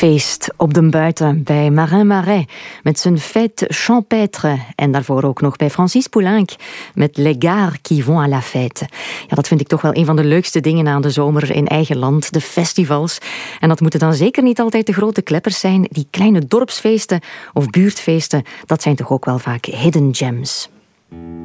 feest op de buiten bij Marin Marais met zijn fête champêtre. En daarvoor ook nog bij Francis Poulenc met Les Gares qui vont à la fête. Ja, dat vind ik toch wel een van de leukste dingen aan de zomer in eigen land, de festivals. En dat moeten dan zeker niet altijd de grote kleppers zijn. Die kleine dorpsfeesten of buurtfeesten, dat zijn toch ook wel vaak hidden gems.